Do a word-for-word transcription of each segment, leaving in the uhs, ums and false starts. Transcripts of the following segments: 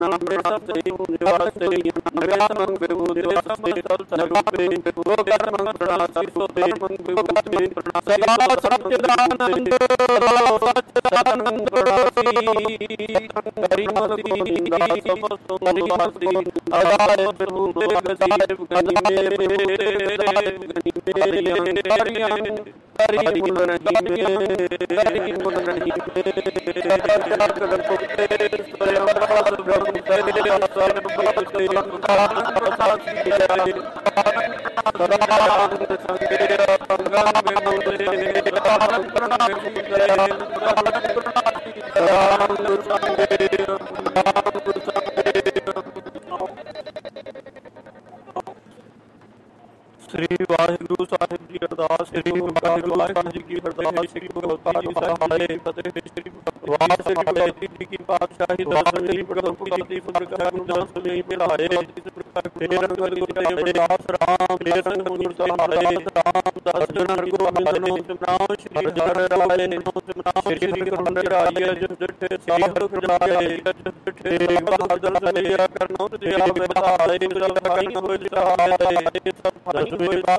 श्री वाहिगुरु साहिब जी अरदास। श्री वाहिगुरु साहिब जी की अरदास। श्री भगवती जी सहाय फतेह। श्री भगवान जी की पातशाही दर्शन। श्री भगवती प्रकार दर्शन नहीं मिलाए। जिस प्रकार प्रेरण गुरुदेव दास राम प्रेरण गुरु सहाय राम दास जन गुरु हरिनो सिमराम। श्री हर राय नो सिमराम। श्री खंड राय जस जठे श्री हर खंडाय जस जठे बहादुर सलिया करनो दिया बताए मिल काई हो सहाय सब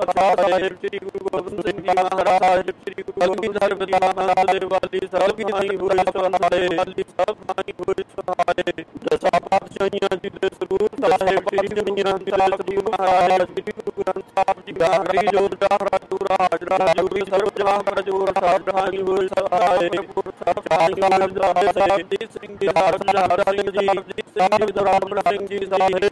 श्री गुरु गोविंद सिंह जी महाराज। श्री गुरु गोविंद धर्म वाली सब भाई हुए सहाय वाली सब भाई हुए सहाय। दशा पातशाहियां जी दे स्वरूप साहिब श्री दुनिया दिलास गुरु महाराज। श्री गुरु ग्रंथ साहिब जी गारी जोर जाहरा दूरा हाजरा जोरी सर्व जहां पर जोर साहिब भाई हुए सहाय। गुरु साहिब साहिब साहिब जी सिंह जी हाजरा जी जी सिंह जी राम सिंह जी साहिब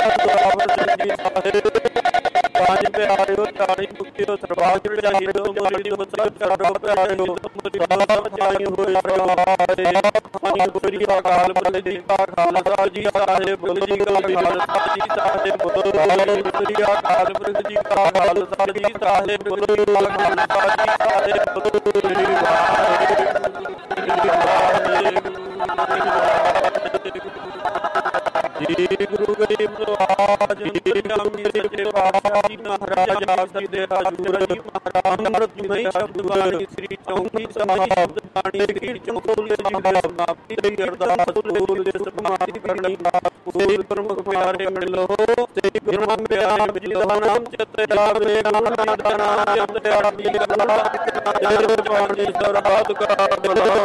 राम सिंह जी साहिब। पानी पे आए हो तारी मुक्तियों सर्वाज चाहिए हो मोरी मुसल सर्व प्यारे हो मोरी सब चाहिए हो रहाए। पानी पूरी अकाल बल जी का खालसा जी साहिब बल जी का खालसा जी साहिब पूरी अकाल बल जी का खालसा जी साहिब बल जी का खालसा जी साहिब। श्री गुरु गरीब नवाज श्री रामगिरी सच्चे पातशाही महाराज आसि दे हजूर जी महाराज अमृत मई शब्द वाणी श्री चौंकी समाधि शब्द वाणी श्री चौंकुल जी समाप्ति दे अरदास फूल दे समाधि करनी बात फूल प्रमुख प्यारे मिलो श्री गुरु प्यारे मिलो नाम चित जावे नाम नाम जप आदि करना जय पाणी सरात का